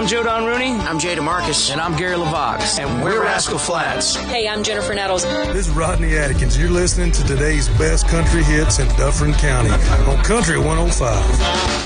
Joe Don Rooney. I'm Jay DeMarcus. And I'm Gary LaVox. And we're Rascal Flatts. Hey, I'm Jennifer Nettles. This is Rodney Atkins. You're listening to today's best country hits in Dufferin County on Country 105.